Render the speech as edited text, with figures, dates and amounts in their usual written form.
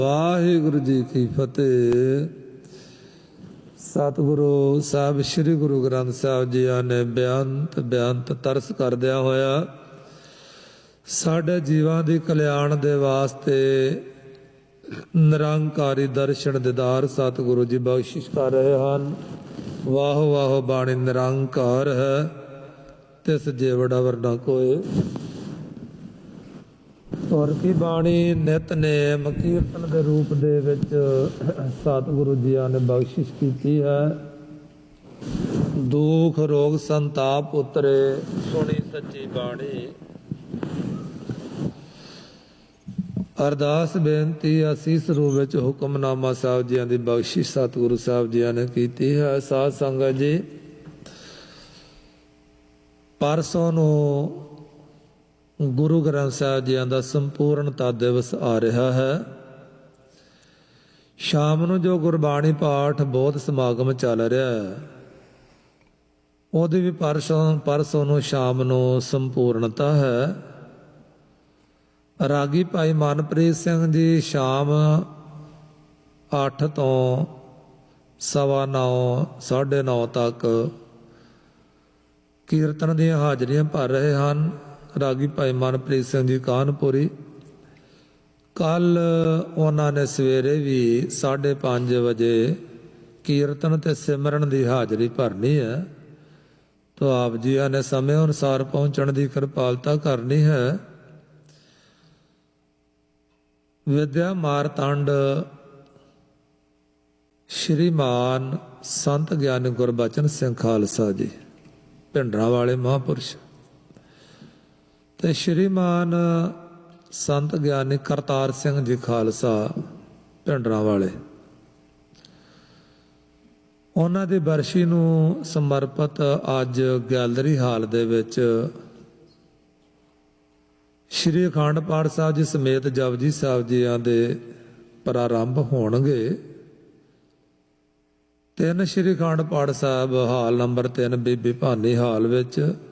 ਵਾਹਿਗੁਰੂ ਜੀ ਕੀ ਫਤਿਹ। ਸਤਿਗੁਰੂ ਸਾਹਿਬ ਸ੍ਰੀ ਗੁਰੂ ਗ੍ਰੰਥ ਸਾਹਿਬ ਜੀ ਨੇ ਬੇਅੰਤ ਤਰਸ ਕਰਦਿਆਂ ਹੋਇਆ ਸਾਡੇ ਜੀਵਾਂ ਦੀ ਕਲਿਆਣ ਦੇ ਵਾਸਤੇ ਨਿਰੰਕਾਰੀ ਦਰਸ਼ਨ ਦੀਦਾਰ ਸਤਿਗੁਰੂ ਜੀ ਬਖਸ਼ਿਸ਼ ਕਰ ਰਹੇ ਹਨ। ਵਾਹ ਵਾਹ ਬਾਣੀ ਨਿਰੰਕਾਰ ਹੈ, ਤਿਸ ਜੇ ਵਡਾ ਵਰਨਾ ਕੋਏ। ਔਰ ਕੀ ਬਾਣੀ ਨਿਤਨੇਮ ਕੀਰਤਨ ਦੇ ਰੂਪ ਦੇ ਵਿੱਚ ਸਤਿਗੁਰੂ ਜੀਆਂ ਨੇ ਬਖਸ਼ਿਸ਼ ਕੀਤੀ ਹੈ। ਦੁੱਖ ਰੋਗ ਸੰਤਾਪ ਉਤਰੇ, ਸੁਣੀ ਸੱਚੀ ਬਾਣੀ। ਅਰਦਾਸ ਬੇਨਤੀ ਅਸੀਸ ਰੂਪ ਵਿੱਚ ਹੁਕਮਨਾਮਾ ਸਾਹਿਬ ਜੀਆਂ ਦੀ ਬਖਸ਼ਿਸ਼ ਸਤਿਗੁਰੂ ਸਾਹਿਬ ਜੀਆਂ ਨੇ ਕੀਤੀ ਹੈ। ਸਾਧ ਸੰਗਤ ਜੀ, ਪਰਸੋਂ ਨੂੰ ਗੁਰੂ ਗ੍ਰੰਥ ਸਾਹਿਬ ਜੀਆਂ ਦਾ ਸੰਪੂਰਨਤਾ ਦਿਵਸ ਆ ਰਿਹਾ ਹੈ। ਸ਼ਾਮ ਨੂੰ ਜੋ ਗੁਰਬਾਣੀ ਪਾਠ ਬਹੁਤ ਸਮਾਗਮ ਚੱਲ ਰਿਹਾ ਹੈ, ਉਹਦੀ ਵੀ ਪਰਸੋਂ ਨੂੰ ਸ਼ਾਮ ਨੂੰ ਸੰਪੂਰਨਤਾ ਹੈ। ਰਾਗੀ ਭਾਈ ਮਨਪ੍ਰੀਤ ਸਿੰਘ ਜੀ ਸ਼ਾਮ 8 ਤੋਂ 9:15 9:30 ਤੱਕ ਕੀਰਤਨ ਦੀਆਂ ਹਾਜ਼ਰੀਆਂ ਭਰ ਰਹੇ ਹਨ। ਰਾਗੀ ਭਾਈ ਮਨਪ੍ਰੀਤ ਸਿੰਘ ਜੀ ਕਾਨਪੁਰੀ। ਕੱਲ ਉਹਨਾਂ ਨੇ ਸਵੇਰੇ ਵੀ 5:30 ਵਜੇ ਕੀਰਤਨ ਤੇ ਸਿਮਰਨ ਦੀ ਹਾਜ਼ਰੀ ਭਰਨੀ ਹੈ। ਤਾਂ ਆਪ ਜੀਆਂ ਨੇ ਸਮੇਂ ਅਨੁਸਾਰ ਪਹੁੰਚਣ ਦੀ ਕਿਰਪਾਲਤਾ ਕਰਨੀ ਹੈ। ਵਿਦਿਆ ਮਾਰਤੰਡ ਸ਼੍ਰੀਮਾਨ ਸੰਤ ਗਿਆਨੀ ਗੁਰਬਚਨ ਸਿੰਘ ਖਾਲਸਾ ਜੀ ਭਿੰਡਰਾਂ ਵਾਲੇ ਮਹਾਂਪੁਰਸ਼ ਤੇ ਸ਼੍ਰੀਮਾਨ ਸੰਤ ਗਿਆਨੀ ਕਰਤਾਰ ਸਿੰਘ ਜੀ ਖਾਲਸਾ ਭਿੰਡਰਾਂ ਵਾਲੇ, ਉਹਨਾਂ ਦੀ ਬਰਸ਼ੀ ਨੂੰ ਸਮਰਪਿਤ ਅੱਜ ਗੈਲਰੀ ਹਾਲ ਦੇ ਵਿੱਚ ਸ਼੍ਰੀ ਅਖੰਡ ਪਾਠ ਸਾਹਿਬ ਜੀ ਸਮੇਤ ਜਪਜੀ ਸਾਹਿਬ ਜੀਆਂ ਦੇ ਪ੍ਰਾਰੰਭ ਹੋਣਗੇ। 3 ਸ਼੍ਰੀ ਅਖੰਡ ਪਾਠ ਸਾਹਿਬ ਹਾਲ ਨੰਬਰ 3 ਬੀਬੀ ਭਾਨੀ ਹਾਲ ਵਿੱਚ